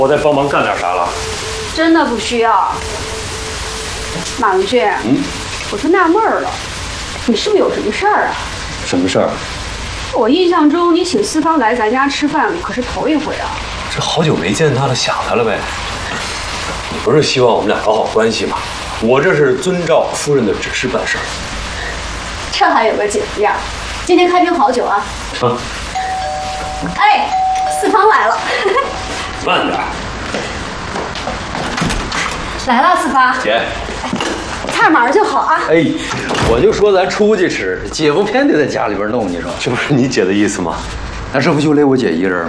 我再帮忙干点啥了？ 真的不需要。马文俊，我就纳闷了，你是不是有什么事儿啊？ 什么事儿？ 我印象中你请四方来咱家吃饭可是头一回啊。 这好久没见他了，想他了呗。你不是希望我们俩搞好关系吗？我这是遵照夫人的指示办事儿。 这还有个姐夫样。今天开瓶好酒啊。 啊。 哎，四方来了。 慢点。 来了，四方。 姐。 菜码就好啊。 哎，我就说咱出去吃，姐夫偏得在家里边弄，你说这不是你姐的意思吗？ 那这不就累我姐一个人吗？